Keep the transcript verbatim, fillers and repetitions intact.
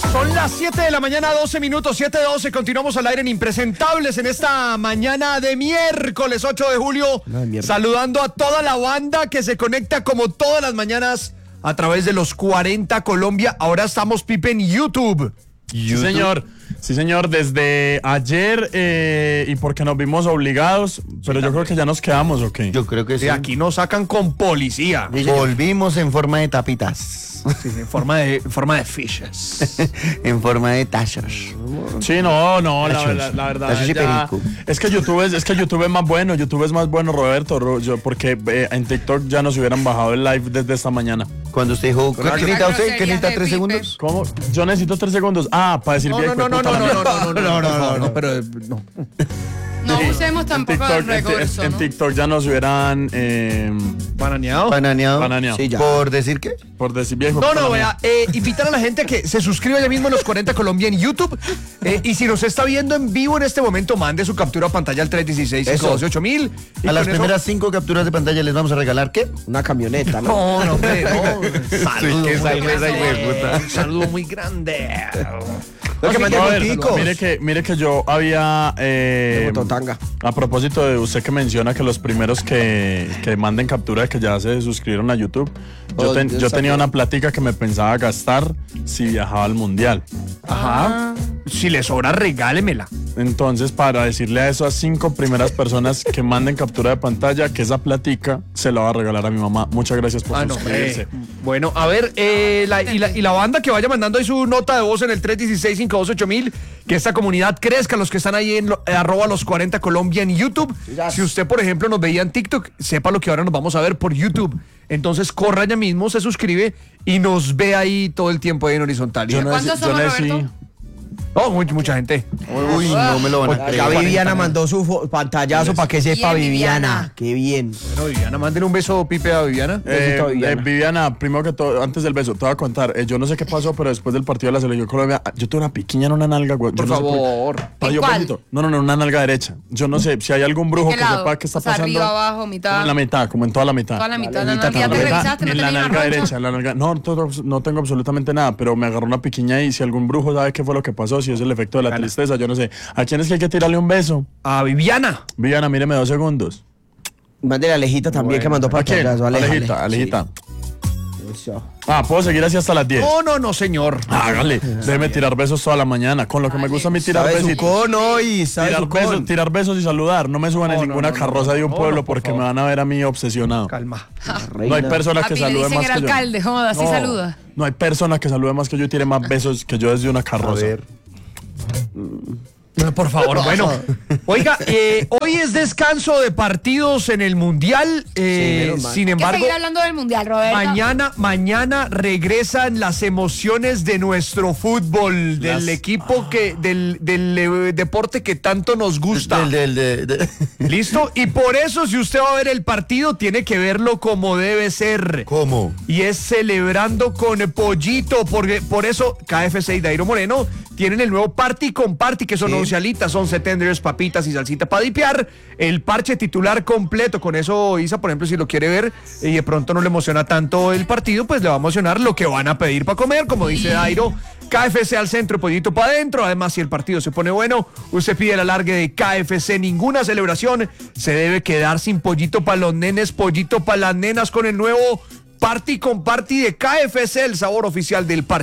Son las siete de la mañana, doce minutos, siete doce. Continuamos al aire en Impresentables en esta mañana de miércoles ocho de julio. No, saludando a toda la banda que se conecta como todas las mañanas a través de los cuarenta Colombia. Ahora estamos, Pipe, en YouTube. Sí, señor. Sí, señor. Desde ayer eh, y porque nos vimos obligados, pero sí, yo creo que ya nos quedamos, ¿ok? Yo creo que sí. sí. Aquí nos sacan con policía. Volvimos en forma de tapitas. Sí, en forma de, forma de fishes. En forma de tachos. Sí, no, no, la, la, la verdad ya, es que YouTube es, es que YouTube es más bueno, YouTube es más bueno, Roberto, yo, porque eh, en TikTok ya nos hubieran bajado el live desde esta mañana. Cuando usted dijo, ¿qué necesita usted? ¿Qué necesita tres segundos? ¿Cómo? Yo necesito tres segundos. Ah, para decir no, bien. No, no, no, no, no, no, no, no, no, no, no, pero no. No usemos tampoco el recurso, en, ¿no? en TikTok ya nos hubieran eh, bananeado. Bananeado. Bananeado. Sí, ¿por decir qué? Por decir viejo. No, no, vea, eh, invitar a la gente que se suscriba ya mismo a los cuarenta Colombia en YouTube. Eh, y si nos está viendo en vivo en este momento, mande su captura a pantalla al tres uno seis, cinco uno ocho mil. A las primeras eso... cinco capturas de pantalla les vamos a regalar, ¿qué? Una camioneta, ¿no? No, no, hombre, no. Saludo, que muy grande. Un saludo muy grande. Lo que no, a ver, mire que mire que yo había eh, a propósito de usted que menciona que los primeros que, que manden captura de que ya se suscribieron a YouTube, yo, ten, yo tenía una plática que me pensaba gastar si viajaba al mundial. Ajá. Si le sobra, regálemela. Entonces, para decirle a esas cinco primeras personas que manden captura de pantalla, que esa plática se la va a regalar a mi mamá. Muchas gracias por ah, suscribirse. No, eh. Bueno, a ver, eh, la, y, la, y la banda que vaya mandando ahí su nota de voz en el tres uno seis, cinco dos ocho mil, que esta comunidad crezca, los que están ahí en lo, eh, arroba los cuarenta Colombia en YouTube. Yes. Si usted, por ejemplo, nos veía en TikTok, sepa lo que ahora nos vamos a ver por YouTube. Entonces, corra ya mismo, se suscribe y nos ve ahí todo el tiempo ahí en horizontal. Yo no ¿Cuántos somos, Roberto? Oh, mucha, mucha gente. Uy, no me lo van a creer. Ya Viviana mandó su pantallazo para que sepa Viviana. Qué bien. Bueno, Viviana, mándenle un beso, Pipe, a Viviana. Eh, a Viviana. Eh, Viviana, primero que todo, antes del beso, te voy a contar. Eh, yo no sé qué pasó, pero después del partido de la Selección Colombia, yo tuve una piquiña en una nalga, güey. Por no favor. Por... ¿En cuál? No, no, no, una nalga derecha. Yo no sé si hay algún brujo que sepa qué está o sea, pasando. Arriba, abajo, mitad. En la mitad, como en toda la mitad. Toda la mitad. La mitad. ¿Ya te revisaste? ¿No en la nalga derecha, en la nalga. No, no, no tengo absolutamente nada, pero me agarró una piquiña y si algún brujo sabe qué fue lo que pasó, si es el efecto de la tristeza, yo no sé. ¿A quién es que hay que tirarle un beso? A Viviana. Viviana, míreme dos segundos. Mándele a Alejita también, bueno, que mandó para quién? Alejita, Alejita. Sí. Ah, ¿puedo seguir así hasta las diez? No, no, no, señor. Hágale, déjeme tirar besos toda la mañana. Con lo que me gusta a mí tirar besos. Y tirar, besos tirar besos y saludar. No me suban no, en ninguna no, no, carroza no, de un pueblo no, porque favor. me van a ver a mí obsesionado. Calma. No hay personas que saluden más que yo. El alcalde, joda, así saluda. No hay personas que saluden más que yo y tiren más besos que yo desde una carroza. A ver. Por favor, bueno. Oiga, eh, hoy es descanso de partidos en el Mundial. Eh, sí, sin embargo, hay que seguir hablando del Mundial, Roberto. Mañana, mañana regresan las emociones de nuestro fútbol, las... del equipo ah. que, del, del eh, deporte que tanto nos gusta. Del, del, del, del. ¿Listo? Y por eso, si usted va a ver el partido, tiene que verlo como debe ser. ¿Cómo? Y es celebrando con pollito, porque por eso K F C y Dairo Moreno tienen el nuevo Party con Party, que son once alitas, once tenders, papitas y salsita para dipear. El parche titular completo. Con eso, Isa, por ejemplo, si lo quiere ver y de pronto no le emociona tanto el partido, pues le va a emocionar lo que van a pedir para comer. Como dice Dairo, K F C al centro, pollito para adentro. Además, si el partido se pone bueno, usted pide el alargue de K F C. Ninguna celebración se debe quedar sin pollito para los nenes, pollito para las nenas con el nuevo Party con Party de K F C, el sabor oficial del parche.